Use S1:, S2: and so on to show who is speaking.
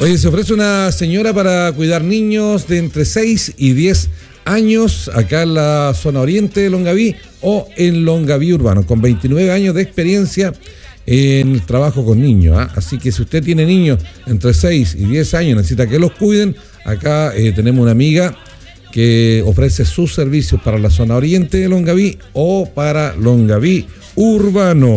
S1: Oye, se ofrece una señora para cuidar niños de entre 6 y 10 años acá en la zona oriente de Longaví o en Longaví Urbano, con 29 años de experiencia en el trabajo con niños, ¿eh? Así que si usted tiene niños entre 6 y 10 años, necesita que los cuiden, acá tenemos una amiga que ofrece sus servicios para la zona oriente de Longaví o para Longaví Urbano.